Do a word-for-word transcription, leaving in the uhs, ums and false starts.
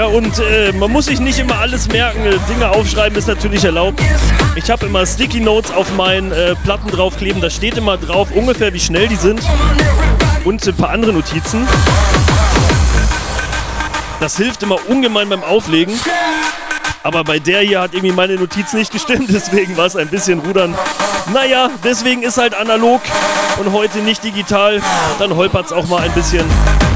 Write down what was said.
Ja, und äh, man muss sich nicht immer alles merken. Dinge aufschreiben ist natürlich erlaubt. Ich habe immer Sticky Notes auf meinen äh, Platten draufkleben. Da steht immer drauf, ungefähr wie schnell die sind. Und ein paar andere Notizen. Das hilft immer ungemein beim Auflegen. Aber bei der hier hat irgendwie meine Notiz nicht gestimmt. Deswegen war es ein bisschen rudern. Naja, deswegen ist halt analog und heute nicht digital. Dann holpert es auch mal ein bisschen.